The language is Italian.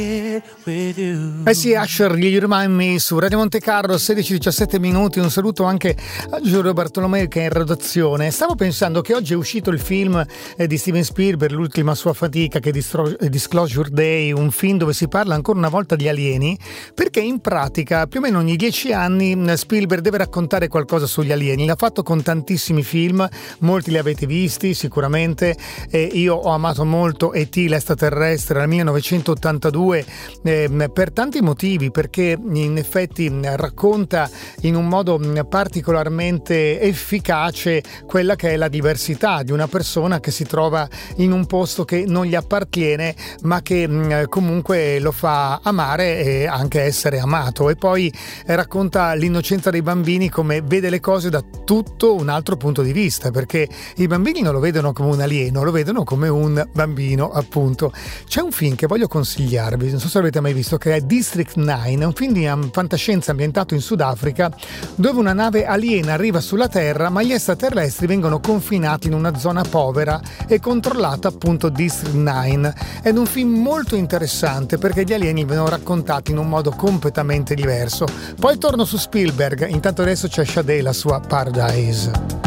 Eh sì, Usher, You Remind Me su Radio Monte Carlo, 16-17 minuti. Un saluto anche a Giulio Bartolomeo che è in redazione. Stavo pensando che oggi è uscito il film di Steven Spielberg, l'ultima sua fatica, che è Disclosure Day, un film dove si parla ancora una volta di alieni, perché in pratica più o meno ogni 10 anni Spielberg deve raccontare qualcosa sugli alieni. L'ha fatto con tantissimi film, molti li avete visti sicuramente. Io ho amato molto E.T. l'estraterrestre nel 1982 per tanti motivi, perché in effetti racconta in un modo particolarmente efficace quella che è la diversità di una persona che si trova in un posto che non gli appartiene, ma che comunque lo fa amare e anche essere amato. E poi racconta l'innocenza dei bambini, come vede le cose da tutto un altro punto di vista, perché i bambini non lo vedono come un alieno, lo vedono come un bambino, appunto. C'è un film che voglio consigliarvi, non so se avete mai visto, che è District 9, è un film di fantascienza ambientato in Sudafrica, dove una nave aliena arriva sulla Terra, ma gli extraterrestri vengono confinati in una zona povera e controllata, appunto, District 9. È un film molto interessante perché gli alieni vengono raccontati in un modo completamente diverso. Poi torno su Spielberg, intanto adesso c'è Sade, la sua Paradise.